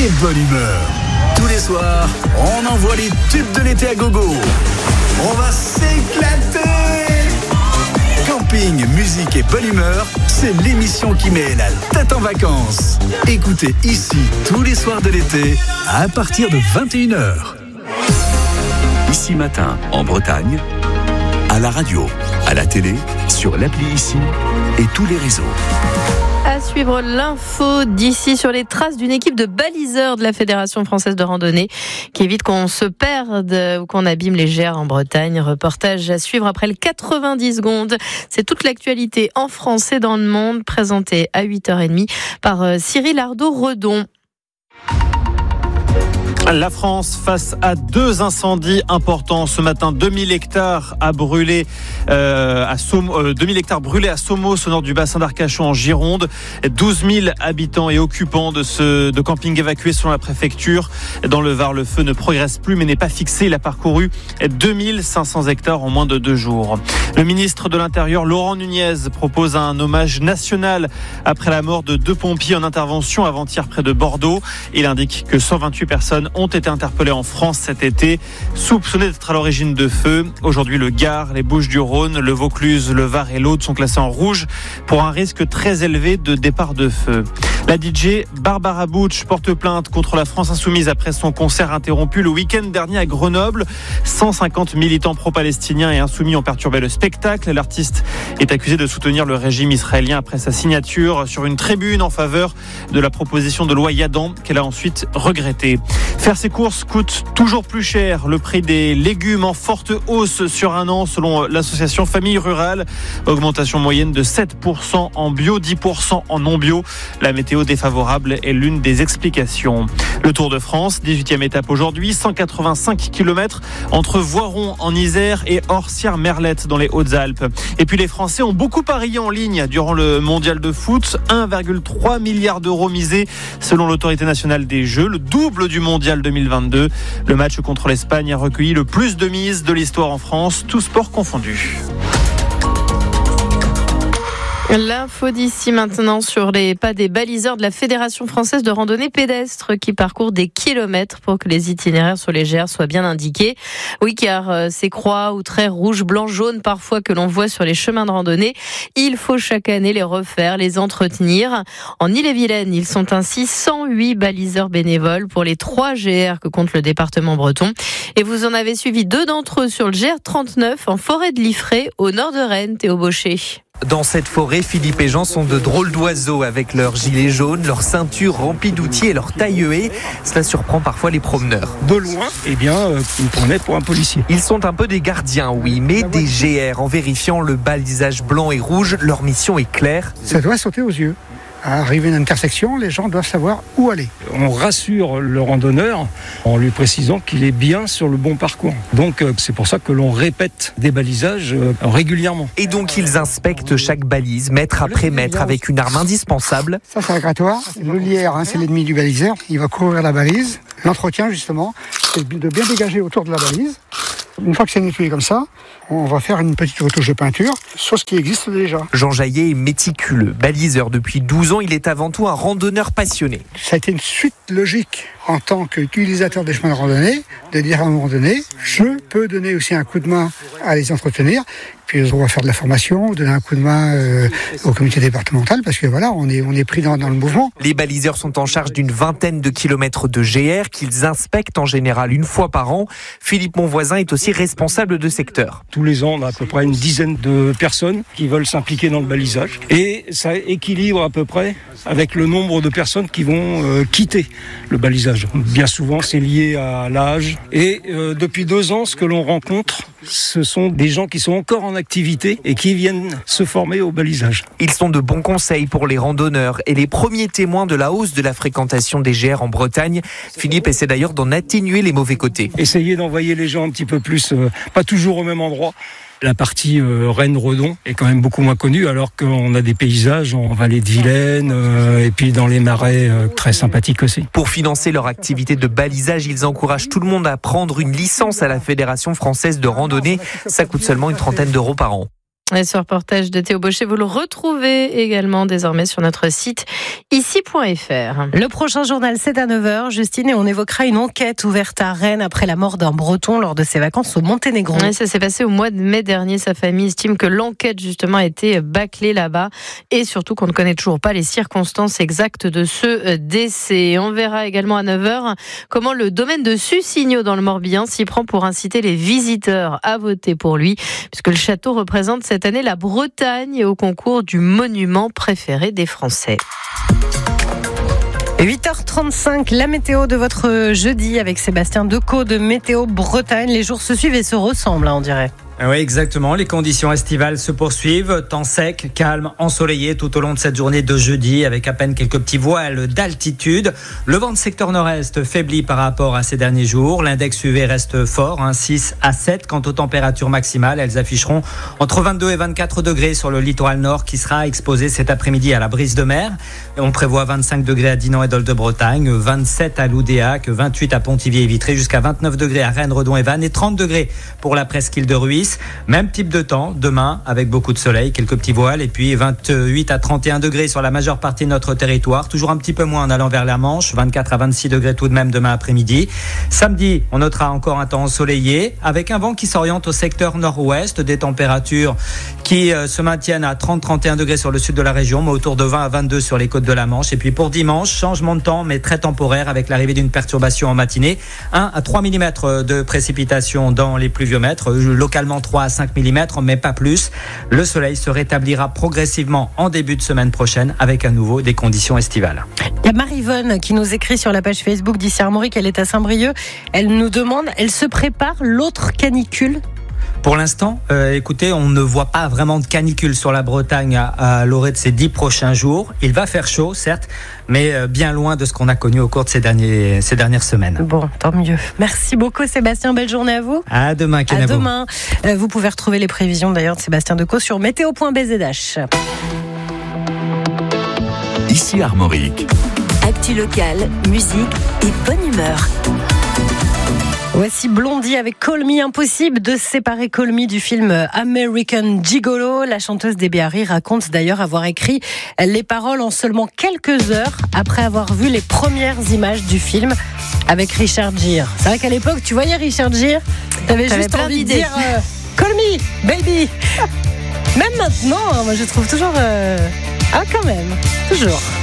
et bonne humeur. Tous les soirs, on envoie les tubes de l'été à gogo. On va s'éclater. Camping, musique et bonne humeur, c'est l'émission qui met la tête en vacances. Écoutez ici tous les soirs de l'été à partir de 21h. Ici Matin, en Bretagne, à la radio, à la télé, sur l'appli Ici et tous les réseaux. À suivre l'info d'ici sur les traces d'une équipe de baliseurs de la Fédération française de randonnée qui évite qu'on se perde ou qu'on abîme les GR en Bretagne. Reportage à suivre après le 90 secondes. C'est toute l'actualité en France et dans le monde, présentée à 8h30 par Cyril Ardo-Redon. La France face à 2 incendies importants ce matin. 2000 hectares à brûler 2000 hectares brûlés à Somos, au nord du bassin d'Arcachon en Gironde. 12 000 habitants et occupants de camping évacués selon la préfecture. Dans le Var, le feu ne progresse plus mais n'est pas fixé. Il a parcouru 2500 hectares en moins de 2 jours. Le ministre de l'Intérieur, Laurent Nunez, propose un hommage national après la mort de 2 pompiers en intervention avant-hier près de Bordeaux. Il indique que 128 personnes ont été interpellés en France cet été, soupçonnés d'être à l'origine de feux. Aujourd'hui, le Gard, les Bouches-du-Rhône, le Vaucluse, le Var et l'Aude sont classés en rouge pour un risque très élevé de départ de feu. La DJ Barbara Butch porte plainte contre la France Insoumise après son concert interrompu le week-end dernier à Grenoble. 150 militants pro-palestiniens et insoumis ont perturbé le spectacle. L'artiste est accusé de soutenir le régime israélien après sa signature sur une tribune en faveur de la proposition de loi Yadan qu'elle a ensuite regrettée. Faire ses courses coûte toujours plus cher. Le prix des légumes en forte hausse sur un an selon l'association Famille Rurale. Augmentation moyenne de 7% en bio, 10% en non bio. La météo défavorable est l'une des explications. Le Tour de France, 18e étape aujourd'hui, 185 km entre Voiron en Isère et Orsières-Merlette dans les Hautes-Alpes. Et puis les Français ont beaucoup parié en ligne durant le mondial de foot. 1,3 milliard d'euros misés selon l'autorité nationale des Jeux, le double du mondial 2022. Le match contre l'Espagne a recueilli le plus de mises de l'histoire en France, tous sports confondus. L'info d'ici maintenant sur les pas des baliseurs de la Fédération française de randonnée pédestre qui parcourt des kilomètres pour que les itinéraires sur les GR soient bien indiqués. Oui, car ces croix ou traits rouge, blanc, jaune parfois que l'on voit sur les chemins de randonnée, il faut chaque année les refaire, les entretenir. En Ille-et-Vilaine, ils sont ainsi 108 baliseurs bénévoles pour les 3 GR que compte le département breton. Et vous en avez suivi 2 d'entre eux sur le GR 39 en forêt de Liffré au nord de Rennes, Théo Baucher. Dans cette forêt, Philippe et Jean sont de drôles d'oiseaux avec leurs gilets jaunes, leur ceinture remplie d'outils et leur taille-haie. Cela surprend parfois les promeneurs. De loin, ils me prenaient pour un policier. Ils sont un peu des gardiens, oui, mais des GR. En vérifiant le balisage blanc et rouge, leur mission est claire. Ça doit sauter aux yeux. À arriver à une intersection, les gens doivent savoir où aller. On rassure le randonneur en lui précisant qu'il est bien sur le bon parcours. Donc c'est pour ça que l'on répète des balisages régulièrement. Et donc ils inspectent chaque balise, mètre après mètre, avec une arme indispensable. Ça c'est un grattoir. Le lierre, c'est l'ennemi du baliseur. Il va couvrir la balise. L'entretien justement, c'est de bien dégager autour de la balise. Une fois que c'est nettoyé comme ça, on va faire une petite retouche de peinture sur ce qui existe déjà. Jean Jaillet est méticuleux. Baliseur depuis 12 ans, il est avant tout un randonneur passionné. Ça a été une suite logique en tant qu'utilisateur des chemins de randonnée, de dire à un moment donné, je peux donner aussi un coup de main à les entretenir. Puis on va faire de la formation, donner un coup de main au comité départemental, parce que voilà, on est pris dans le mouvement. Les baliseurs sont en charge d'une vingtaine de kilomètres de GR qu'ils inspectent en général une fois par an. Philippe Monvoisin est aussi responsable de secteur. Tous les ans, on a à peu près une dizaine de personnes qui veulent s'impliquer dans le balisage. Et ça équilibre à peu près avec le nombre de personnes qui vont quitter le balisage. Bien souvent, c'est lié à l'âge. Et depuis 2 ans, ce que l'on rencontre, ce sont des gens qui sont encore en activité et qui viennent se former au balisage. Ils sont de bons conseils pour les randonneurs et les premiers témoins de la hausse de la fréquentation des GR en Bretagne. Philippe essaie d'ailleurs d'en atténuer les mauvais côtés. Essayer d'envoyer les gens un petit peu plus, pas toujours au même endroit. La partie Rennes-Redon est quand même beaucoup moins connue, alors qu'on a des paysages en vallée de Vilaine et puis dans les marais très sympathiques aussi. Pour financer leur activité de balisage, ils encouragent tout le monde à prendre une licence à la Fédération française de randonnée. Ça coûte seulement une 30aine d'euros par an. Et ce reportage de Théo Bauchet, vous le retrouvez également désormais sur notre site ici.fr. Le prochain journal, c'est à 9h, Justine, et on évoquera une enquête ouverte à Rennes après la mort d'un Breton lors de ses vacances au Monténégro. Ouais, ça s'est passé au mois de mai dernier. Sa famille estime que l'enquête justement a été bâclée là-bas et surtout qu'on ne connaît toujours pas les circonstances exactes de ce décès. On verra également à 9h comment le domaine de Sussigno dans le Morbihan s'y prend pour inciter les visiteurs à voter pour lui, puisque le château représente cette année la Bretagne au concours du monument préféré des Français. 8h35, la météo de votre jeudi avec Sébastien Decaux de Météo Bretagne. Les jours se suivent et se ressemblent, on dirait. Oui, exactement. Les conditions estivales se poursuivent. Temps sec, calme, ensoleillé tout au long de cette journée de jeudi avec à peine quelques petits voiles d'altitude. Le vent de secteur nord-est faiblit par rapport à ces derniers jours. L'index UV reste fort, 6 à 7. Quant aux températures maximales, elles afficheront entre 22 et 24 degrés sur le littoral nord qui sera exposé cet après-midi à la brise de mer. On prévoit 25 degrés à Dinan et Dol de Bretagne, 27 à Loudéac, 28 à Pontivy et Vitré, jusqu'à 29 degrés à Rennes, Redon et Vannes et 30 degrés pour la presqu'île de Ruisse. Même type de temps, demain, avec beaucoup de soleil, quelques petits voiles, et puis 28 à 31 degrés sur la majeure partie de notre territoire, toujours un petit peu moins en allant vers la Manche, 24 à 26 degrés tout de même demain après-midi. Samedi, on notera encore un temps ensoleillé, avec un vent qui s'oriente au secteur nord-ouest, des températures qui se maintiennent à 30-31 degrés sur le sud de la région, mais autour de 20 à 22 sur les côtes de la Manche. Et puis pour dimanche, changement de temps, mais très temporaire, avec l'arrivée d'une perturbation en matinée, 1 à 3 mm de précipitations dans les pluviomètres, localement 3 à 5 mm, mais pas plus. Le soleil se rétablira progressivement en début de semaine prochaine avec à nouveau des conditions estivales. Il y a Marie-Vonne qui nous écrit sur la page Facebook d'Ici Armorique, elle est à Saint-Brieuc. Elle nous demande, elle se prépare l'autre canicule? Pour l'instant, écoutez, on ne voit pas vraiment de canicule sur la Bretagne à l'orée de ces 10 prochains jours. Il va faire chaud, certes, mais bien loin de ce qu'on a connu au cours de ces dernières semaines. Bon, tant mieux. Merci beaucoup Sébastien, belle journée à vous. À demain, Kenavo. À demain. Vous pouvez retrouver les prévisions d'ailleurs de Sébastien Decaux sur météo.bzh. Ici Armorique. Actu locale, musique et bonne humeur. Voici Blondie avec Call Me. Impossible de séparer Call Me du film American Gigolo. La chanteuse Debbie Harry raconte d'ailleurs avoir écrit les paroles en seulement quelques heures après avoir vu les premières images du film avec Richard Gere. C'est vrai qu'à l'époque, tu voyais Richard Gere, t'avais juste envie de dire Call Me, baby. Même maintenant, moi je trouve toujours... quand même, toujours.